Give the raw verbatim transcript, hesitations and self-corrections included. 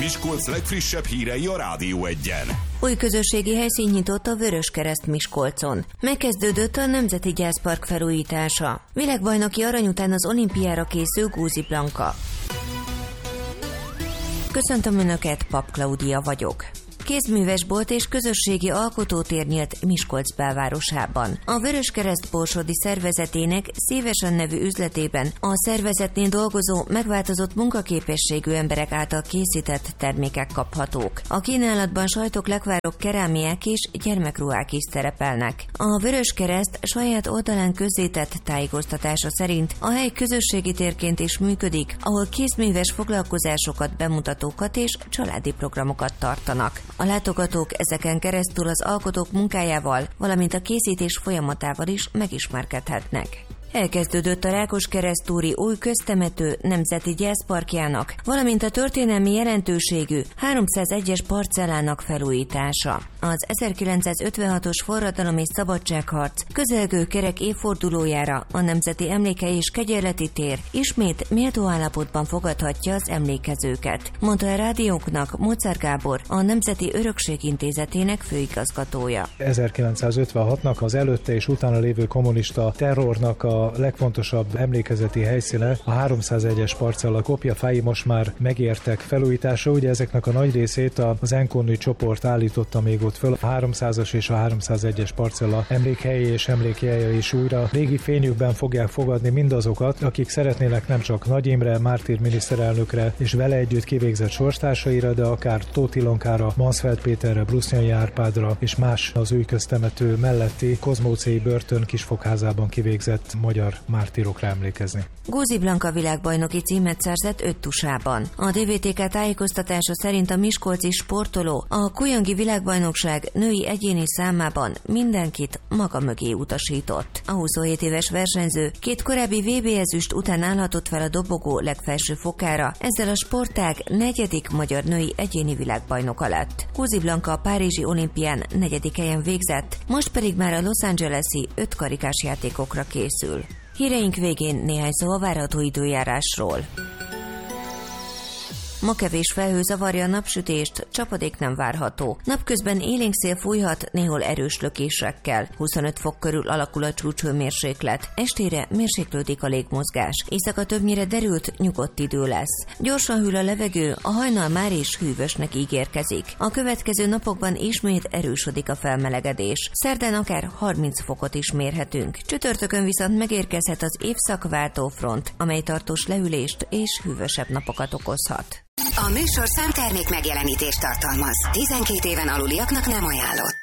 Miskolc legfrissebb hírei a Rádió Egyen. Új közösségi helyszín nyitott a Vöröskereszt Miskolcon. Megkezdődött a Nemzeti Gyászpark felújítása. Világbajnoki arany után az olimpiára készül Gózi Blanka. Köszöntöm Önöket, Pap Klaudia vagyok. Kézművesbolt és közösségi alkotótér nyílt Miskolc belvárosában. A Vöröskereszt borsodi szervezetének Szívesen nevű üzletében a szervezetnél dolgozó, megváltozott munkaképességű emberek által készített termékek kaphatók. A kínálatban sajtok, lekvárok, kerámiák és gyermekruhák is szerepelnek. A Vöröskereszt saját oldalán közzétett tájékoztatása szerint a hely közösségi térként is működik, ahol kézműves foglalkozásokat, bemutatókat és családi programokat tartanak. A látogatók ezeken keresztül az alkotók munkájával, valamint a készítés folyamatával is megismerkedhetnek. Elkezdődött a Rákoskeresztúri új köztemető Nemzeti Gyászparkjának, valamint a történelmi jelentőségű háromszázegyes parcellának felújítása. Az ezerkilencszázötvenhatos forradalom és szabadságharc közelgő kerek évfordulójára a Nemzeti Emlékhely és Kegyeleti tér ismét méltó állapotban fogadhatja az emlékezőket, mondta a rádiónknak Móczer Gábor, a Nemzeti Örökség Intézetének főigazgatója. ezerkilencszázötvenhatnak az előtte és utána lévő kommunista terrornak a a legfontosabb emlékezeti helyszíne, a háromszázegyes parcella kopjafái most már megértek felújításra, ugye ezeknek a nagy részét az Enkonnyi csoport állította még ott föl. A háromszázas és a háromszázegyes parcella emlékhelyi és emlékjelje is újra régi fényükben fogják fogadni mindazokat, akik szeretnének nem csak Nagy Imre, mártír miniszterelnökre és vele együtt kivégzett sorstársaira, de akár Tóth Ilonkára, Mansfeld Péterre, Brusnyai Árpádra és más az új köztemető melletti Kozmócéi börtön kisfogházában kivégzett magyar mártírokra emlékezni. Gózi Blanka világbajnoki címet szerzett öttusában. A dé vé té ká tájékoztatása szerint a miskolci sportoló a kujangi világbajnokság női egyéni számában mindenkit maga mögé utasított. A huszonhét éves versenyző két korábbi vé bé ezüst után állhatott fel a dobogó legfelső fokára, ezzel a sportág negyedik magyar női egyéni világbajnoka lett. Gózi Blanka a párizsi olimpián negyedik helyen végzett, most pedig már a Los Angeles-i ötkarikás játékokra készül. Híreink végén néhány szó a várható időjárásról. Ma kevés felhő zavarja a napsütést, csapadék nem várható. Napközben élénk szél fújhat, néhol erős lökésekkel. huszonöt fok körül alakul a csúcshőmérséklet. Estére mérséklődik a légmozgás. Éjszaka többnyire derült, nyugodt idő lesz. Gyorsan hűl a levegő, a hajnal már is hűvösnek ígérkezik. A következő napokban ismét erősödik a felmelegedés. Szerdán akár harminc fokot is mérhetünk. Csütörtökön viszont megérkezhet az évszakváltó front, amely tartós lehűlést és hűvösebb napokat okozhat. A műsorszám termék megjelenítést tartalmaz. tizenkét éven aluliaknak nem ajánlott.